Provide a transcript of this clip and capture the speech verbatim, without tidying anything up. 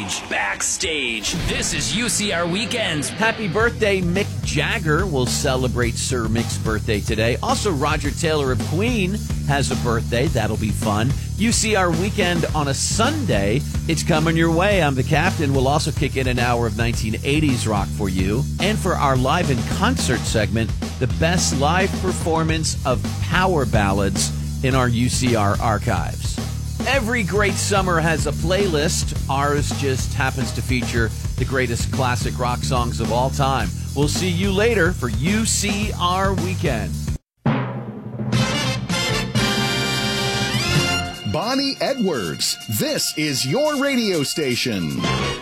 Backstage. Backstage. This is U C R Weekends. Happy birthday, Mick Jagger. Will celebrate Sir Mick's birthday today. Also, Roger Taylor of Queen has a birthday. That'll be fun. U C R Weekend on a Sunday. It's coming your way. I'm the captain. We'll also kick in an hour of nineteen eighties rock for you. And for our live in concert segment, the best live performance of power ballads in our U C R archives. Every great summer has a playlist. Ours just happens to feature the greatest classic rock songs of all time. We'll see you later for U C R Weekend. Bonnie Edwards, this is your radio station.